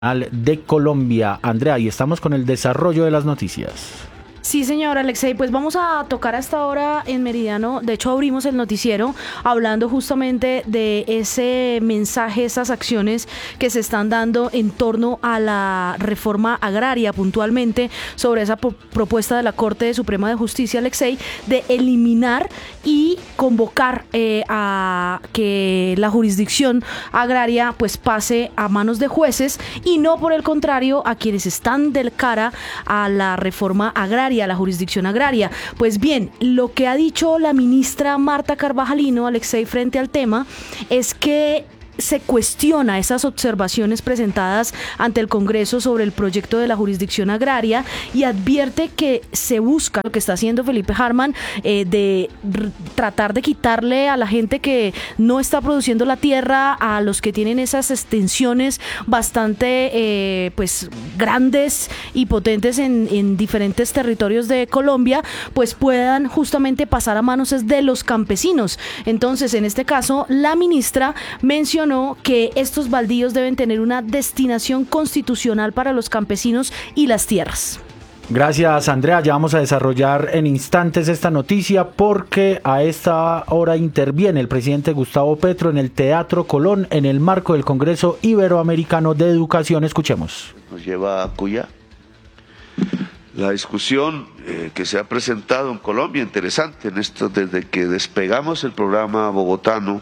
de Colombia. Andrea, y estamos con el desarrollo de las noticias. Sí, señor Alexei, pues vamos a tocar hasta ahora en Meridiano. De hecho, abrimos el noticiero hablando justamente de ese mensaje, esas acciones que se están dando en torno a la reforma agraria, puntualmente sobre esa propuesta de la Corte Suprema de Justicia, Alexei, de eliminar y convocar a que la jurisdicción agraria pues pase a manos de jueces y no, por el contrario, a quienes están del cara a la reforma agraria, a la jurisdicción agraria. Pues bien, lo que ha dicho la ministra Marta Carvajalino, Alexei, frente al tema, es que se cuestiona esas observaciones presentadas ante el Congreso sobre el proyecto de la jurisdicción agraria y advierte que se busca, lo que está haciendo Felipe Hartmann, de tratar de quitarle a la gente que no está produciendo la tierra, a los que tienen esas extensiones bastante pues grandes y potentes en diferentes territorios de Colombia, pues puedan justamente pasar a manos de los campesinos. Entonces, en este caso, la ministra mencionó que estos baldíos deben tener una destinación constitucional para los campesinos y las tierras. Gracias, Andrea. Ya vamos a desarrollar en instantes esta noticia porque a esta hora interviene el presidente Gustavo Petro en el Teatro Colón en el marco del Congreso Iberoamericano de Educación. Escuchemos. Nos lleva a Cuya. La discusión que se ha presentado en Colombia, interesante, en esto desde que despegamos el programa bogotano